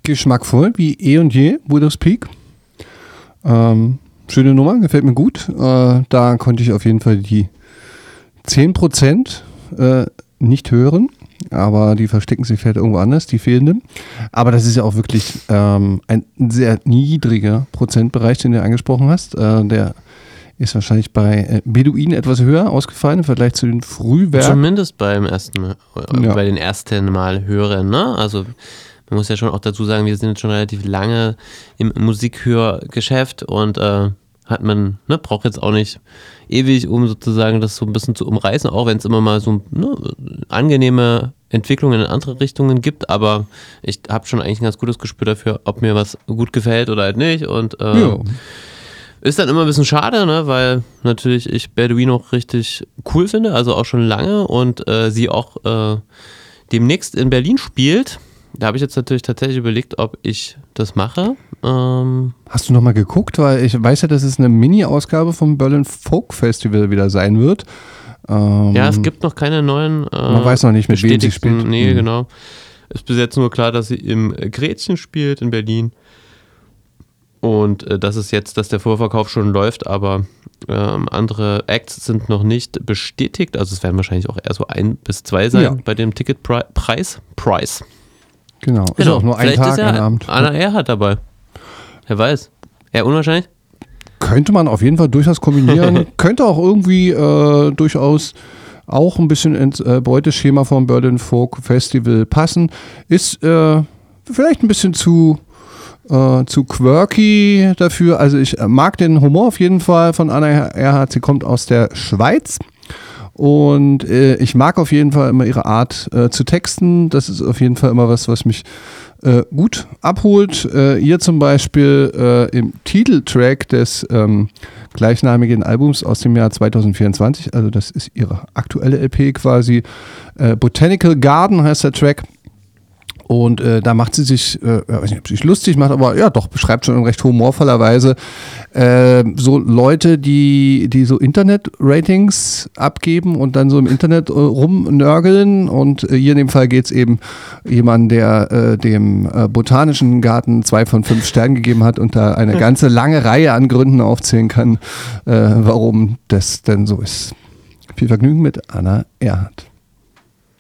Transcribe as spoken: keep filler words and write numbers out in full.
geschmackvoll, wie eh und je, Widow's Peak. Ähm, schöne Nummer, gefällt mir gut. Äh, da konnte ich auf jeden Fall die zehn Prozent äh, nicht hören, aber die verstecken sich vielleicht irgendwo anders, die fehlenden. Aber das ist ja auch wirklich ähm, ein sehr niedriger Prozentbereich, den du angesprochen hast. Äh, der ist wahrscheinlich bei äh, Beduinen etwas höher ausgefallen im Vergleich zu den Frühwerken. Zumindest beim ersten Mal, äh, ja. bei den ersten Mal hören, ne? Also man muss ja schon auch dazu sagen, wir sind jetzt schon relativ lange im Musikhörgeschäft und äh, hat man, ne, braucht jetzt auch nicht ewig, um sozusagen das so ein bisschen zu umreißen, auch wenn es immer mal so ne, angenehme Entwicklungen in andere Richtungen gibt, aber ich habe schon eigentlich ein ganz gutes Gespür dafür, ob mir was gut gefällt oder halt nicht und äh, ja. ist dann immer ein bisschen schade, ne, weil natürlich ich Beduine auch richtig cool finde, also auch schon lange und äh, sie auch äh, demnächst in Berlin spielt. Da habe ich jetzt natürlich tatsächlich überlegt, ob ich das mache. Ähm Hast du nochmal geguckt? Weil ich weiß ja, dass es eine Mini-Ausgabe vom Berlin Folk Festival wieder sein wird. Ähm ja, es gibt noch keine neuen äh, Man weiß noch nicht, mit wem sie spielt. Nee, mhm. genau. Ist bis jetzt nur klar, dass sie im Gretchen spielt in Berlin. Und äh, das ist jetzt, dass der Vorverkauf schon läuft, aber ähm, andere Acts sind noch nicht bestätigt. Also es werden wahrscheinlich auch eher so ein bis zwei sein ja. bei dem Ticketpreis. Preis. Genau, ist genau. auch nur ein Vielleicht Tag, ist ja ein Abend. Anna Erhardt dabei. Wer weiß. Eher unwahrscheinlich? Könnte man auf jeden Fall durchaus kombinieren. Könnte auch irgendwie äh, durchaus auch ein bisschen ins äh, Beuteschema vom Berlin Folk Festival passen. Ist äh, vielleicht ein bisschen zu, äh, zu quirky dafür. Also ich mag den Humor auf jeden Fall von Anna Erhardt. Sie kommt aus der Schweiz. Und äh, ich mag auf jeden Fall immer ihre Art äh, zu texten. Das ist auf jeden Fall immer was, was mich äh, gut abholt. Äh, ihr zum Beispiel äh, im Titeltrack des ähm, gleichnamigen Albums aus dem Jahr zwanzig vierundzwanzig, also das ist ihre aktuelle L P quasi, äh, Botanical Garden heißt der Track. Und äh, da macht sie sich, äh, weiß nicht, ob sie sich lustig macht, aber ja doch, beschreibt schon in recht humorvoller Weise äh, so Leute, die, die so Internet-Ratings abgeben und dann so im Internet äh, rumnörgeln. Und äh, hier in dem Fall geht es eben jemanden, der äh, dem äh, Botanischen Garten zwei von fünf Sternen gegeben hat und da eine ganze lange Reihe an Gründen aufzählen kann, äh, warum das denn so ist. Viel Vergnügen mit Anna Erhardt.